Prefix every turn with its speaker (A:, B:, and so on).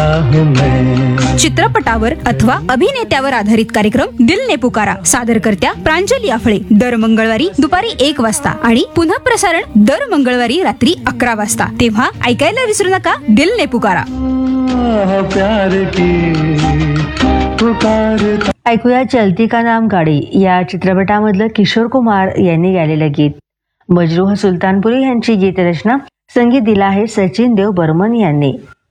A: हूँ मैं।
B: चित्रपटावर अथवा अभिनेत्यावर आधारित कार्यक्रम दिल ने पुकारा सादरकर्त्या प्रांजली आफळे दर मंगळवारी दुपारी 1 वाजता आणि पुन्हा प्रसारण दर मंगळवारी रात्री 11 वाजता. तेव्हा ऐकायला विसरू नका दिल ने पुकारा.
A: प्यार की पुकार.
C: ऐकूया चलती का नाम गाडी या चित्रपटामधलं किशोर कुमार यांनी गायलेलं गीत. मजरूह सुलतानपुरी यांची गीतरचना, संगीत दिला आहे सचिन देव बर्मन यांनी.